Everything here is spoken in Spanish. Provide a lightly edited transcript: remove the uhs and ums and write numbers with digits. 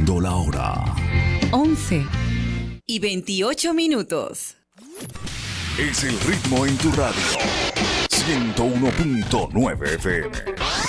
Marcando la hora. 11:28. Es el ritmo en tu radio. 101.9 FM.